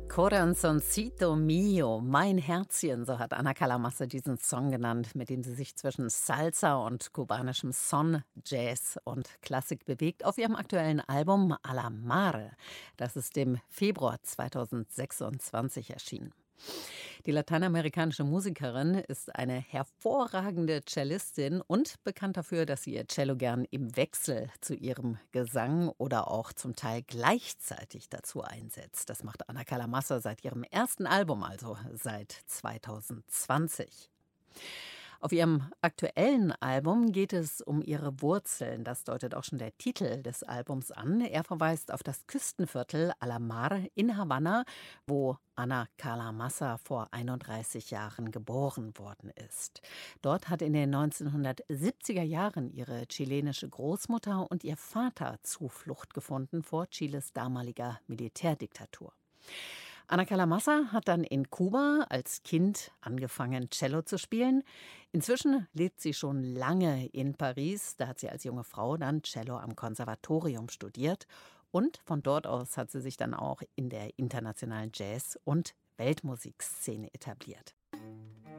Corazoncito mio, mein Herzchen, so hat Ana Kalamasa diesen Song genannt, mit dem sie sich zwischen Salsa und kubanischem Son, Jazz und Klassik bewegt, auf ihrem aktuellen Album A la Mare. Das ist im Februar 2026 erschienen. Die lateinamerikanische Musikerin ist eine hervorragende Cellistin und bekannt dafür, dass sie ihr Cello gern im Wechsel zu ihrem Gesang oder auch zum Teil gleichzeitig dazu einsetzt. Das macht Ana Kalamasa seit ihrem ersten Album, also seit 2020. Auf ihrem aktuellen Album geht es um ihre Wurzeln. Das deutet auch schon der Titel des Albums an. Er verweist auf das Küstenviertel A la Mar in Havanna, wo Ana Kalamasa vor 31 Jahren geboren worden ist. Dort hat in den 1970er Jahren ihre chilenische Großmutter und ihr Vater Zuflucht gefunden vor Chiles damaliger Militärdiktatur. Ana Kalamasa hat dann in Kuba als Kind angefangen, Cello zu spielen. Inzwischen lebt sie schon lange in Paris. Da hat sie als junge Frau dann Cello am Konservatorium studiert. Und von dort aus hat sie sich dann auch in der internationalen Jazz- und Weltmusikszene etabliert.